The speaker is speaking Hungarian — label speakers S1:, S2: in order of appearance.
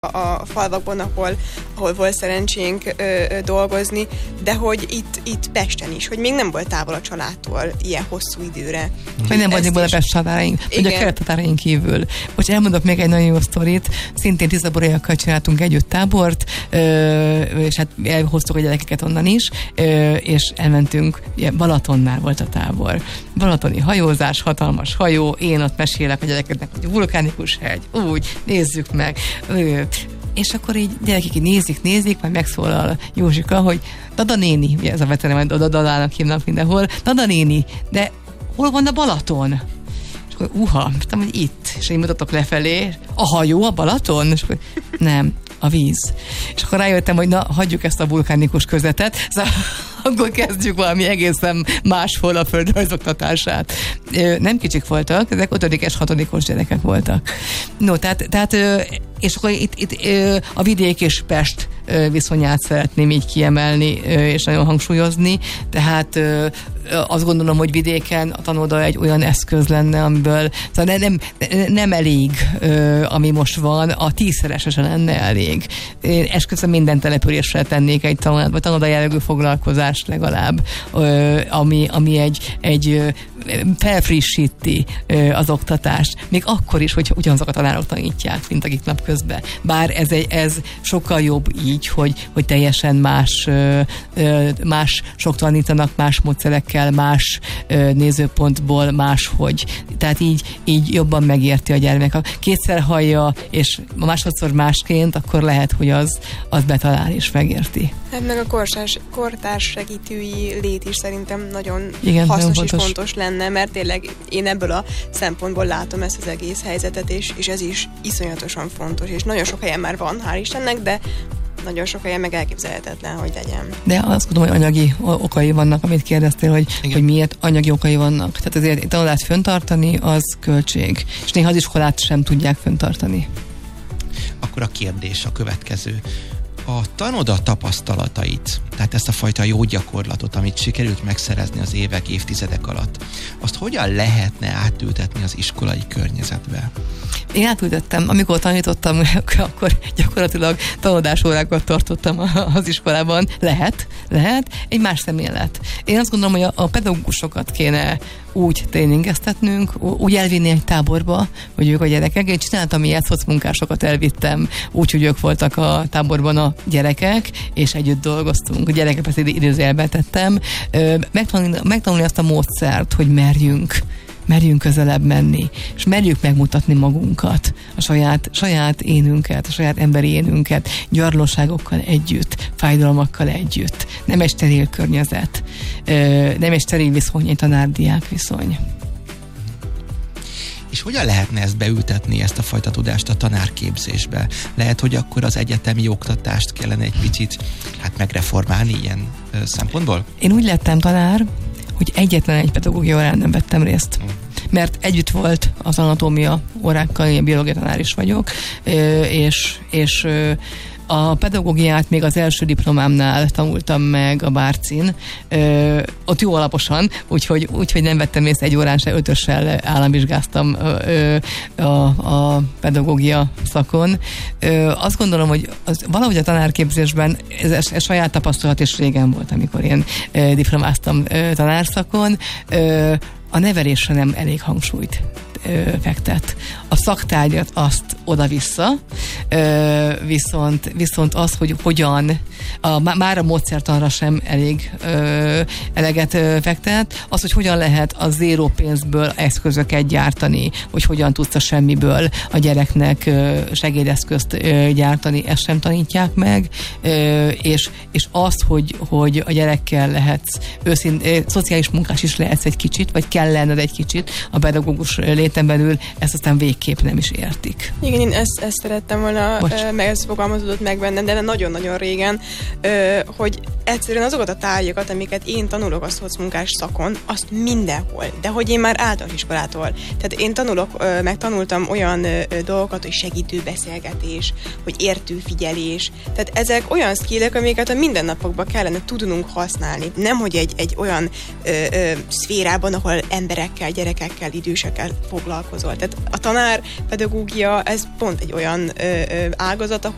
S1: a falvakban, ahol volt szerencsénk dolgozni, de hogy itt Pesten is, hogy még nem volt távol a családtól ilyen hosszú időre.
S2: Hogy nem voltunk Budapest határaink, vagy a kelet-határaink kívül. Most elmondok még egy nagyon jó sztorit. Szintén tisztaboréakkal csináltunk együtt tábort, és hát elhoztuk a gyerekeket onnan is, és elmentünk, ugye Balatonnál volt a tábor. Balatoni hajózás, hatalmas hajó, én ott mesélek a gyerekeknek, hogy vulkánikus hegy, úgy, nézzük meg. És akkor így gyerekek így nézik, majd megszólal Józsika, hogy Dada néni, ugye ez a veterán, Dadalának hívnak mindenhol, Dada néni, de hol van a Balaton? És akkor mondtam, hogy itt. És én mutatok lefelé, a hajó, a Balaton? És akkor nem, a víz. És akkor rájöttem, hogy na, hagyjuk ezt a vulkánikus közvetet, szóval akkor kezdjük valami egészen máshol a földrajzoktatását. Nem kicsik voltak, ezek 5-es, 6-os gyerekek voltak. No, tehát és akkor itt a vidék és Pest viszonyát szeretném így kiemelni, és nagyon hangsúlyozni, tehát azt gondolom, hogy vidéken a tanoda egy olyan eszköz lenne, amiből szóval nem elég, ami most van, a 10-szerese lenne elég. Én esküszöm minden településre tennék egy tanoda jellegű foglalkozást legalább, ami egy felfrissíti az oktatást, még akkor is, hogy ugyanazok a tanárok tanítják, mint akik napközben. Bár ez sokkal jobb így, hogy teljesen más sok tanítanak, más módszerekkel, más nézőpontból, máshogy. Tehát így jobban megérti a gyermek. Ha kétszer hallja, és másodszor másként, akkor lehet, hogy az betalál és megérti.
S1: Hát meg a kortárs segítői lét is szerintem nagyon
S2: hasznos
S1: és fontos lenne, mert tényleg én ebből a szempontból látom ezt az egész helyzetet, és ez is iszonyatosan fontos, és nagyon sok helyen már van, hál' Istennek, de nagyon sok helyen meg elképzelhetetlen, hogy legyen.
S2: De azt gondolom, hogy anyagi okai vannak, amit kérdeztél, hogy miért anyagi okai vannak. Tehát azért tanulát föntartani, az költség. És néha az iskolát sem tudják föntartani.
S3: Akkor a kérdés a következő. A tanoda tapasztalatait, tehát ezt a fajta jó gyakorlatot, amit sikerült megszerezni az évek, évtizedek alatt, azt hogyan lehetne átültetni az iskolai környezetbe?
S2: Én átültettem, amikor tanítottam, akkor gyakorlatilag tanodás órákat tartottam az iskolában. Lehet, egy más szemlélet. Én azt gondolom, hogy a pedagógusokat kéne úgy tréningeztetnünk, úgy elvinni egy táborba, hogy ők a gyerekek. Én csináltam ilyet, szocmunkásokat elvittem, úgy, hogy ők voltak a táborban a gyerekek, és együtt dolgoztunk. A gyerekek pedig idézőjelbe tettem. Megtanulni azt a módszert, hogy merjünk közelebb menni, és merjük megmutatni magunkat, a saját énünket, a saját emberi énünket, gyarlóságokkal együtt, fájdalmakkal együtt. Nem egy steril környezet, nem egy steril viszony, egy tanár-diák viszony.
S3: És hogyan lehetne ezt beültetni, ezt a fajta tudást a tanárképzésbe? Lehet, hogy akkor az egyetemi oktatást kellene egy picit megreformálni ilyen szempontból? Én
S2: úgy lettem tanár, hogy egyetlen egy pedagógia órán nem vettem részt. Mert együtt volt az anatómia órákkal, én biológia tanár is vagyok, és a pedagógiát még az első diplomámnál tanultam meg a Bárcin, ott jó alaposan, úgyhogy nem vettem részt egy órán se, 5-össel államvizsgáztam a pedagógia szakon. Azt gondolom, hogy valahogy a tanárképzésben ez saját tapasztalat, és régen volt, amikor én diplomáztam tanárszakon, a nevelésre nem elég hangsúlyt fektet. A szaktárgyat azt oda-vissza, viszont az, hogy hogyan, már a módszertanra sem elég eleget fektet, az, hogy hogyan lehet a zéró pénzből eszközöket gyártani, hogy hogyan tudsz a semmiből a gyereknek segédeszközt gyártani, ezt sem tanítják meg, és az, hogy a gyerekkel lehetsz szociális munkás is lehetsz egy kicsit, vagy kell lenned egy kicsit a pedagógus léten belül, ezt aztán végképp nem is értik.
S1: Igen, én ezt szerettem volna, meg ez fogalmazódott meg bennem, de nagyon-nagyon régen, hogy egyszerűen azokat a tárgyakat, amiket én tanulok a szocmunkás szakon, azt mindenhol, de hogy én már általános iskolától. Tehát én tanultam olyan dolgokat, hogy segítő beszélgetés, hogy értő figyelés. Tehát ezek olyan skillek, amiket a mindennapokban kellene tudnunk használni. Nem, hogy egy olyan szférában, ahol emberekkel, gyerekekkel, idősekkel foglalkozol. Tehát a tanárpedagógia, ez pont egy olyan ágazat, ahol